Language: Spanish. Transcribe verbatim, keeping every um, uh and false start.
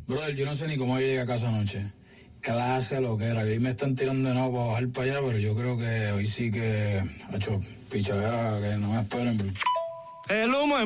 Brother, yo no sé ni cómo yo llegué a casa anoche. Clase lo que era. Hoy me están tirando de nuevo para bajar para allá, pero yo creo que hoy sí que ha hecho pichadera que no me esperen. El humo es